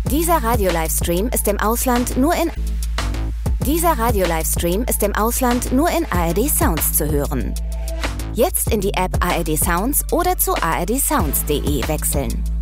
Dieser Radio-Livestream ist im Ausland nur in ARD Sounds zu hören. Jetzt in die App ARD Sounds oder zu ardsounds.de wechseln.